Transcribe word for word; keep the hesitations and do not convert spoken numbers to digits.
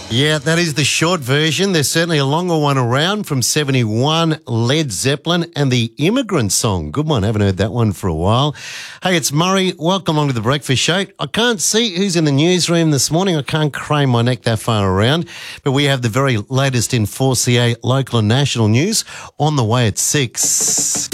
Yeah, that is the short version. There's certainly a longer one around from seventy-one, Led Zeppelin and the Immigrant Song. Good one. Haven't heard that one for a while. Hey, it's Murray. Welcome along to the Breakfast Show. I can't see who's in the newsroom this morning. I can't crane my neck that far around. But we have the very latest in four C A local and national news on the way at six.